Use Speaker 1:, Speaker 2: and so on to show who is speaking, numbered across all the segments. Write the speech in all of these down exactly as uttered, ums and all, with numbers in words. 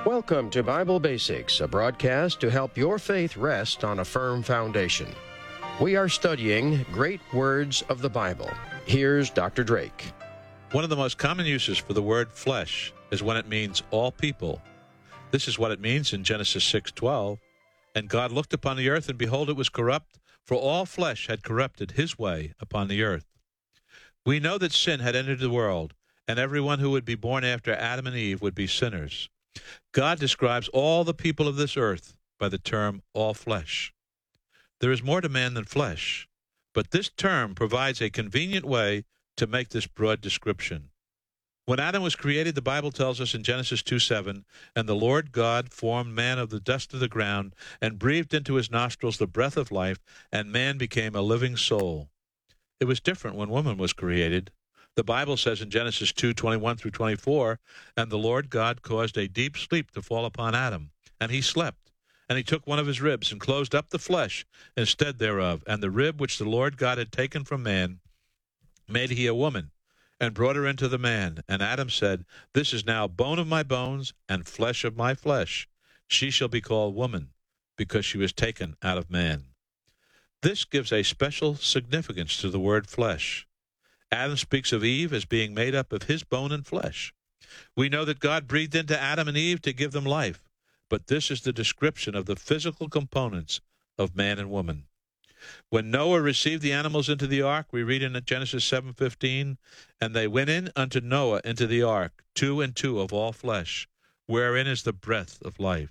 Speaker 1: Welcome to Bible Basics, a broadcast to help your faith rest on a firm foundation. We are studying great words of the Bible. Here's Doctor Drake.
Speaker 2: One of the most common uses for the word flesh is when it means all people. This is what it means in Genesis six twelve. And God looked upon the earth, and behold, it was corrupt, for all flesh had corrupted his way upon the earth. We know that sin had entered the world, and everyone who would be born after Adam and Eve would be sinners. God describes all the people of this earth by the term all flesh. There is more to man than flesh, but this term provides a convenient way to make this broad description. When Adam was created, the Bible tells us in Genesis two seven, and the Lord God formed man of the dust of the ground and breathed into his nostrils the breath of life, and man became a living soul. It was different when woman was created. The Bible says in Genesis two twenty-one through twenty-four, and the Lord God caused a deep sleep to fall upon Adam, and he slept. And he took one of his ribs and closed up the flesh instead thereof, and the rib which the Lord God had taken from man made he a woman, and brought her into the man. And Adam said, This is now bone of my bones and flesh of my flesh. She shall be called woman, because she was taken out of man. This gives a special significance to the word flesh. Adam speaks of Eve as being made up of his bone and flesh. We know that God breathed into Adam and Eve to give them life, but this is the description of the physical components of man and woman. When Noah received the animals into the ark, we read in Genesis seven fifteen, and they went in unto Noah into the ark, two and two of all flesh, wherein is the breath of life.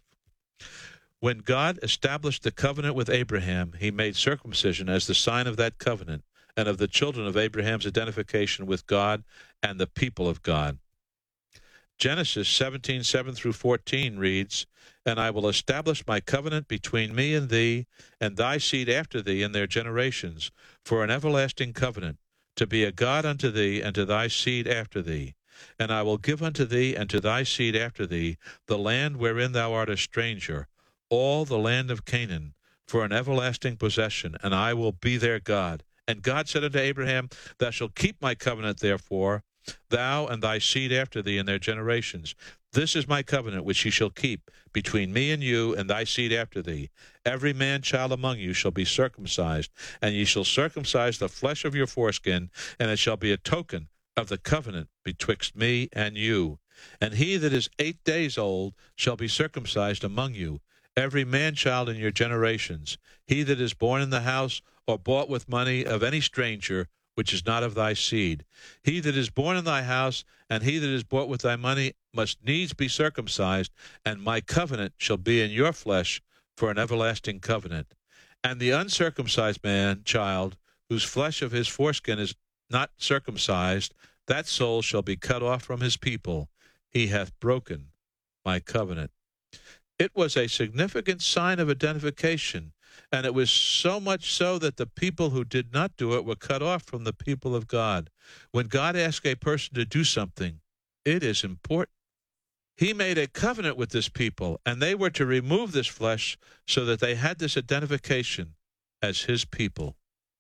Speaker 2: When God established the covenant with Abraham, he made circumcision as the sign of that covenant and of the children of Abraham's identification with God and the people of God. Genesis seventeen seven through fourteen reads, And I will establish my covenant between me and thee, and thy seed after thee in their generations, for an everlasting covenant, to be a God unto thee and to thy seed after thee. And I will give unto thee and to thy seed after thee the land wherein thou art a stranger, all the land of Canaan, for an everlasting possession, and I will be their God. And God said unto Abraham, Thou shalt keep my covenant, therefore, thou and thy seed after thee in their generations. This is my covenant which ye shall keep between me and you and thy seed after thee. Every man-child among you shall be circumcised, and ye shall circumcise the flesh of your foreskin, and it shall be a token of the covenant betwixt me and you. And he that is eight days old shall be circumcised among you, every man-child in your generations. He that is born in the house or bought with money of any stranger, which is not of thy seed. He that is born in thy house, and he that is bought with thy money, must needs be circumcised, and my covenant shall be in your flesh for an everlasting covenant. And the uncircumcised man, child, whose flesh of his foreskin is not circumcised, that soul shall be cut off from his people. He hath broken my covenant. It was a significant sign of identification, and it was so much so that the people who did not do it were cut off from the people of God. When God asks a person to do something, it is important. He made a covenant with this people, and they were to remove this flesh so that they had this identification as his people.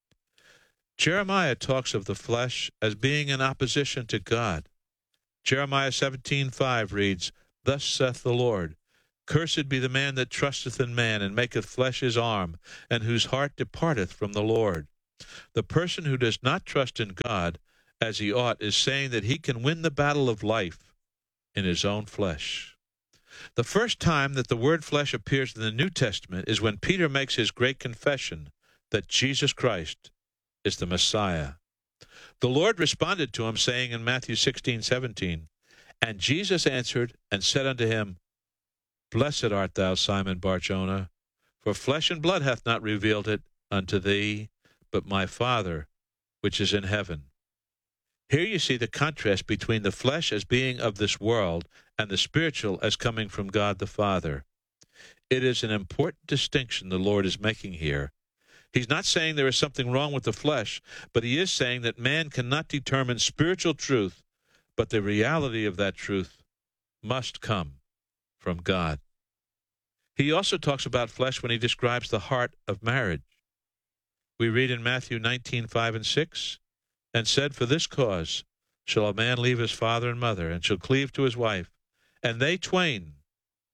Speaker 2: Jeremiah talks of the flesh as being in opposition to God. Jeremiah seventeen five reads, Thus saith the Lord, Cursed be the man that trusteth in man, and maketh flesh his arm, and whose heart departeth from the Lord. The person who does not trust in God as he ought is saying that he can win the battle of life in his own flesh. The first time that the word flesh appears in the New Testament is when Peter makes his great confession that Jesus Christ is the Messiah. The Lord responded to him, saying in Matthew sixteen seventeen, And Jesus answered and said unto him, Blessed art thou, Simon Bar-Jonah, for flesh and blood hath not revealed it unto thee, but my Father which is in heaven. Here you see the contrast between the flesh as being of this world and the spiritual as coming from God the Father. It is an important distinction the Lord is making here. He's not saying there is something wrong with the flesh, but he is saying that man cannot determine spiritual truth, but the reality of that truth must come from God. He also talks about flesh when he describes the heart of marriage. We read in Matthew nineteen five and six, And said, For this cause shall a man leave his father and mother, and shall cleave to his wife, and they twain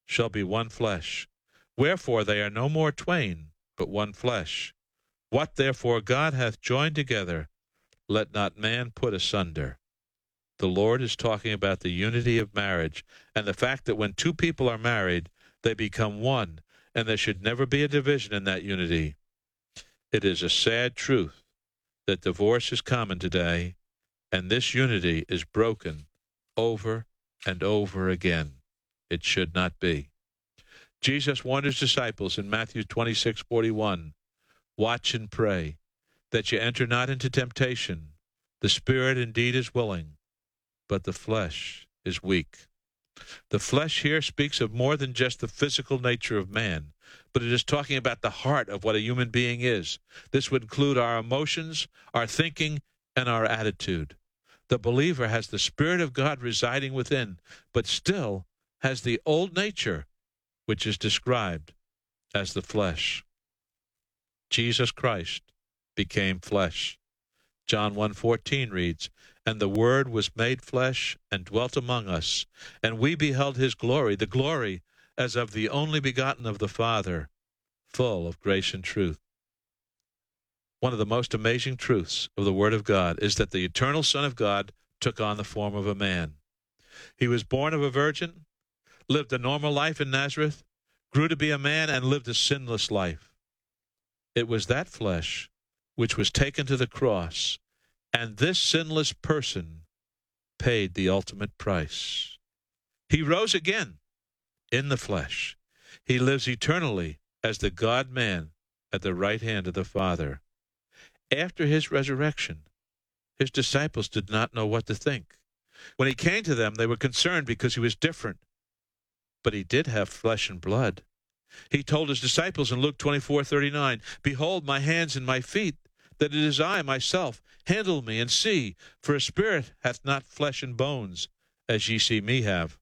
Speaker 2: shall be one flesh. Wherefore they are no more twain, but one flesh. What therefore God hath joined together, let not man put asunder. The Lord is talking about the unity of marriage and the fact that when two people are married, they become one, and there should never be a division in that unity. It is a sad truth that divorce is common today, and this unity is broken over and over again. It should not be. Jesus warned his disciples in Matthew twenty-six forty-one, watch and pray, that ye enter not into temptation. The spirit indeed is willing, but the flesh is weak. The flesh here speaks of more than just the physical nature of man, but it is talking about the heart of what a human being is. This would include our emotions, our thinking, and our attitude. The believer has the Spirit of God residing within, but still has the old nature, which is described as the flesh. Jesus Christ became flesh. John one fourteen reads, and the Word was made flesh and dwelt among us, and we beheld his glory, the glory as of the only begotten of the Father, full of grace and truth. One of the most amazing truths of the Word of God is that the eternal Son of God took on the form of a man. He was born of a virgin, lived a normal life in Nazareth, grew to be a man, and lived a sinless life. It was that flesh which was taken to the cross, and this sinless person paid the ultimate price. He rose again in the flesh. He lives eternally as the God-man at the right hand of the Father. After his resurrection, his disciples did not know what to think. When he came to them, they were concerned because he was different. But he did have flesh and blood. He told his disciples in Luke twenty-four thirty-nine, behold my hands and my feet, that it is I myself. Handle me and see, for a spirit hath not flesh and bones, as ye see me have.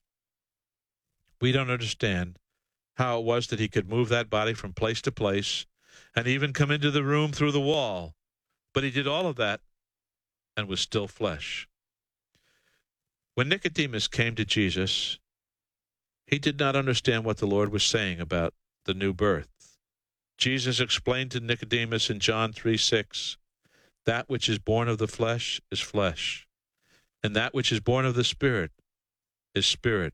Speaker 2: We don't understand how it was that he could move that body from place to place and even come into the room through the wall. But he did all of that and was still flesh. When Nicodemus came to Jesus, he did not understand what the Lord was saying about the new birth. Jesus explained to Nicodemus in John three six, that which is born of the flesh is flesh, and that which is born of the Spirit is spirit.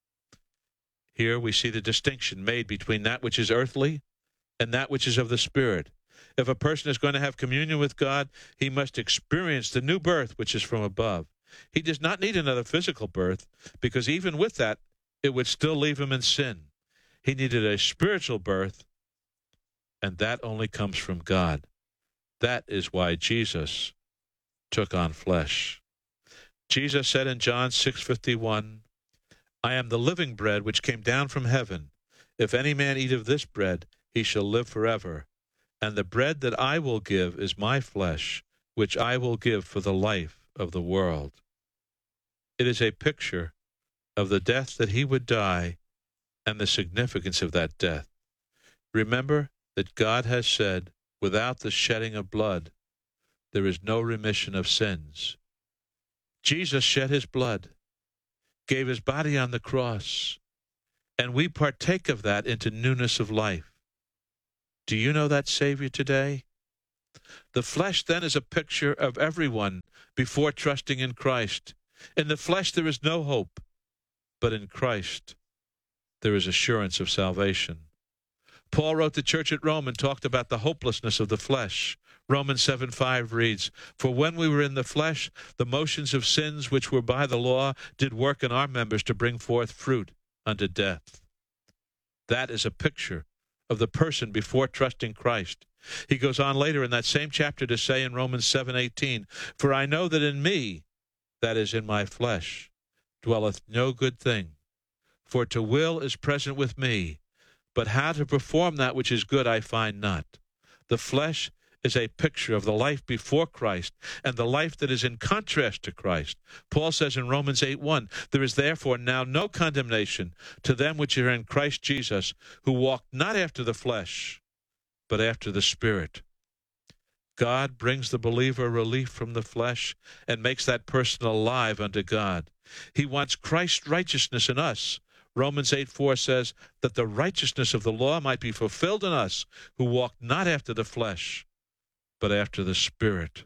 Speaker 2: Here we see the distinction made between that which is earthly and that which is of the Spirit. If a person is going to have communion with God, he must experience the new birth which is from above. He does not need another physical birth, because even with that, it would still leave him in sin. He needed a spiritual birth, and that only comes from God. That is why Jesus took on flesh. Jesus said in John six fifty-one, I am the living bread which came down from heaven. If any man eat of this bread, he shall live forever. And the bread that I will give is my flesh, which I will give for the life of the world. It is a picture of the death that he would die and the significance of that death. Remember that God has said, without the shedding of blood, there is no remission of sins. Jesus shed his blood, gave his body on the cross, and we partake of that into newness of life. Do you know that Savior today? The flesh then is a picture of everyone before trusting in Christ. In the flesh there is no hope, but in Christ there is assurance of salvation. Paul wrote the church at Rome and talked about the hopelessness of the flesh. Romans seven five reads, For when we were in the flesh, the motions of sins which were by the law did work in our members to bring forth fruit unto death. That is a picture of the person before trusting Christ. He goes on later in that same chapter to say in Romans seven eighteen, For I know that in me, that is in my flesh, dwelleth no good thing. For to will is present with me, but how to perform that which is good I find not. The flesh is a picture of the life before Christ and the life that is in contrast to Christ. Paul says in Romans eight one, There is therefore now no condemnation to them which are in Christ Jesus, who walk not after the flesh, but after the Spirit. God brings the believer relief from the flesh and makes that person alive unto God. He wants Christ's righteousness in us, Romans eight four says that the righteousness of the law might be fulfilled in us who walk not after the flesh, but after the Spirit.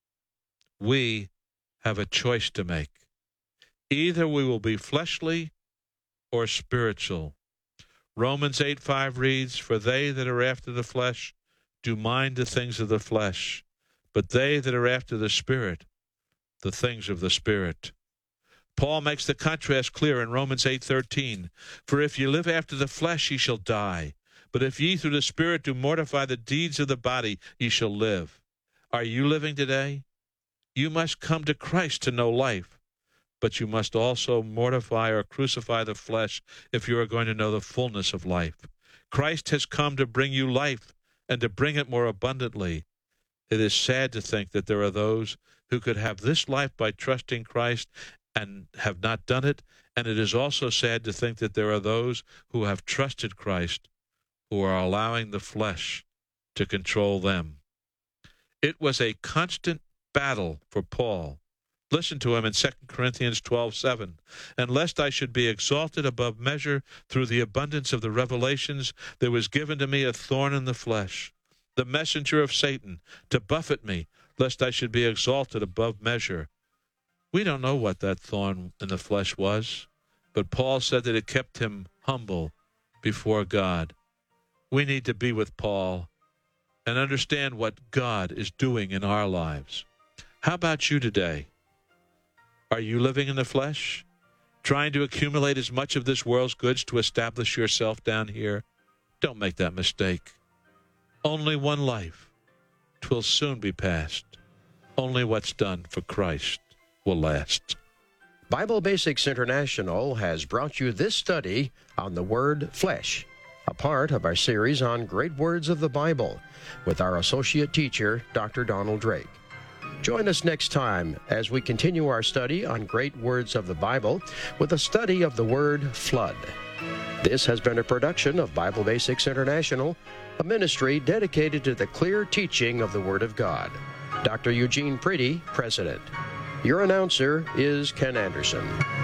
Speaker 2: We have a choice to make. Either we will be fleshly or spiritual. Romans eight five reads, "For they that are after the flesh do mind the things of the flesh, but they that are after the Spirit, the things of the Spirit." Paul makes the contrast clear in Romans eight thirteen, "For if ye live after the flesh, ye shall die. But if ye through the Spirit do mortify the deeds of the body, ye shall live." Are you living today? You must come to Christ to know life, but you must also mortify or crucify the flesh if you are going to know the fullness of life. Christ has come to bring you life and to bring it more abundantly. It is sad to think that there are those who could have this life by trusting Christ and have not done it, and it is also sad to think that there are those who have trusted Christ who are allowing the flesh to control them. It was a constant battle for Paul. Listen to him in Second Corinthians twelve seven. "And lest I should be exalted above measure through the abundance of the revelations, there was given to me a thorn in the flesh, the messenger of Satan, to buffet me, lest I should be exalted above measure." We don't know what that thorn in the flesh was, but Paul said that it kept him humble before God. We need to be with Paul and understand what God is doing in our lives. How about you today? Are you living in the flesh, trying to accumulate as much of this world's goods to establish yourself down here? Don't make that mistake. Only one life. 'Twill soon be past. Only what's done for Christ will last.
Speaker 1: Bible Basics International has brought you this study on the word flesh, a part of our series on great words of the Bible with our associate teacher, Doctor Donald Drake. Join us next time as we continue our study on great words of the Bible with a study of the word flood. This has been a production of Bible Basics International, a ministry dedicated to the clear teaching of the Word of God. Doctor Eugene Pretty, President. Your announcer is Ken Anderson.